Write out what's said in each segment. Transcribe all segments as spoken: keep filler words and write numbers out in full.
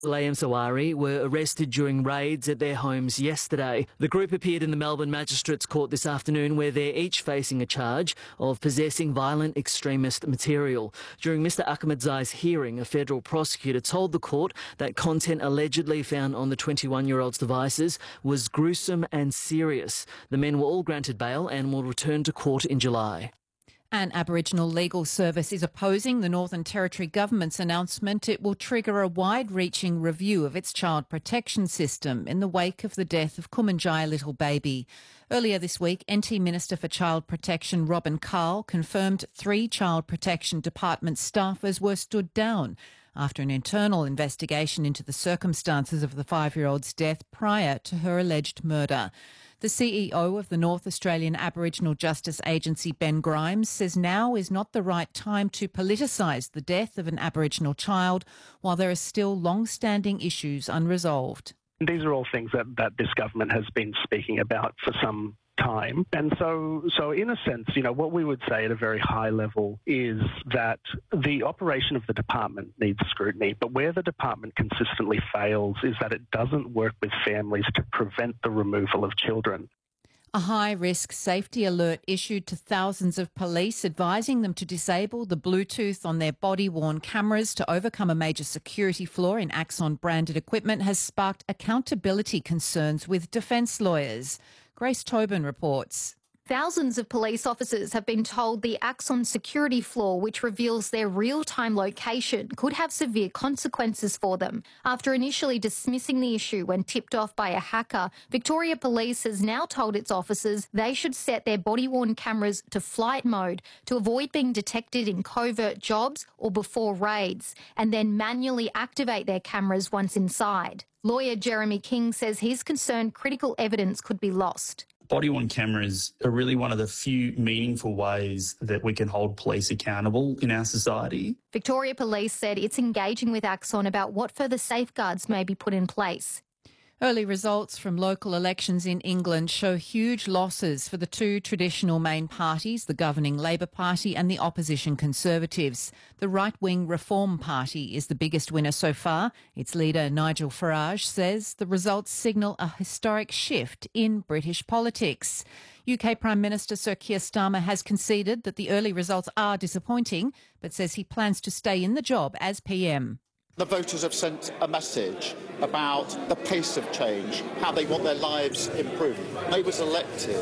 Layam Sawari were arrested during raids at their homes yesterday. The group appeared in the Melbourne Magistrates Court this afternoon, where they're each facing a charge of possessing violent extremist material. During Mr Ahmadzai's hearing, a federal prosecutor told the court that content allegedly found on the twenty-one-year-old's devices was gruesome and serious. The men were all granted bail and will return to court in July. An Aboriginal legal service is opposing the Northern Territory government's announcement it will trigger a wide-reaching review of its child protection system in the wake of the death of Kumanjaya little baby. Earlier this week, N T Minister for Child Protection Robin Carl confirmed three Child Protection Department staffers were stood down after an internal investigation into the circumstances of the five-year-old's death prior to her alleged murder. The C E O of the North Australian Aboriginal Justice Agency, Ben Grimes, says now is not the right time to politicise the death of an Aboriginal child while there are still long-standing issues unresolved. These are all things that, that this government has been speaking about for some time. And so, so in a sense, you know, what we would say at a very high level is that the operation of the department needs scrutiny, but where the department consistently fails is that it doesn't work with families to prevent the removal of children. A high-risk safety alert issued to thousands of police advising them to disable the Bluetooth on their body-worn cameras to overcome a major security flaw in Axon-branded equipment has sparked accountability concerns with defence lawyers. Grace Tobin reports. Thousands of police officers have been told the Axon security flaw, which reveals their real-time location, could have severe consequences for them. After initially dismissing the issue when tipped off by a hacker, Victoria Police has now told its officers they should set their body-worn cameras to flight mode to avoid being detected in covert jobs or before raids, and then manually activate their cameras once inside. Lawyer Jeremy King says he's concerned critical evidence could be lost. Body-worn cameras are really one of the few meaningful ways that we can hold police accountable in our society. Victoria Police said it's engaging with Axon about what further safeguards may be put in place. Early results from local elections in England show huge losses for the two traditional main parties, the governing Labour Party and the opposition Conservatives. The right-wing Reform Party is the biggest winner so far. Its leader, Nigel Farage, says the results signal a historic shift in British politics. U K Prime Minister Sir Keir Starmer has conceded that the early results are disappointing, but says he plans to stay in the job as P M. The voters have sent a message about the pace of change, how they want their lives improved. I was elected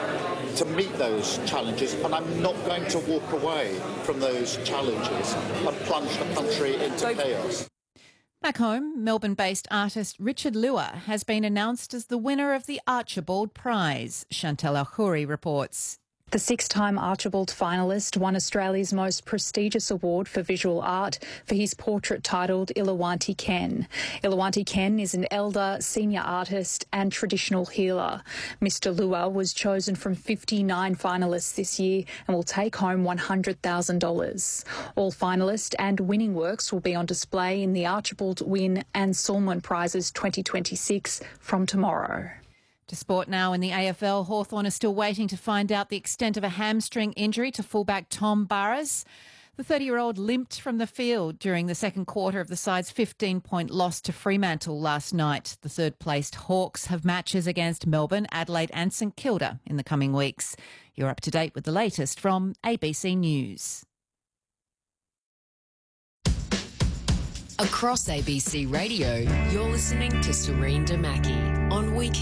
to meet those challenges, and I'm not going to walk away from those challenges and plunge the country into chaos. Back home, Melbourne-based artist Richard Lua has been announced as the winner of the Archibald Prize. Chantal Alkhoury reports. The six-time Archibald finalist won Australia's most prestigious award for visual art for his portrait titled Ilawanti Ken. Ilawanti Ken is an elder, senior artist and traditional healer. Mister Lua was chosen from fifty-nine finalists this year and will take home one hundred thousand dollars. All finalist and winning works will be on display in the Archibald Wynne and Sulman Prizes twenty twenty-six from tomorrow. To sport now in the A F L, Hawthorn are still waiting to find out the extent of a hamstring injury to fullback Tom Burris. The thirty-year-old limped from the field during the second quarter of the side's fifteen-point loss to Fremantle last night. The third-placed Hawks have matches against Melbourne, Adelaide and St Kilda in the coming weeks. You're up to date with the latest from A B C News. Across A B C Radio, you're listening to Serene Damaki on Weekend.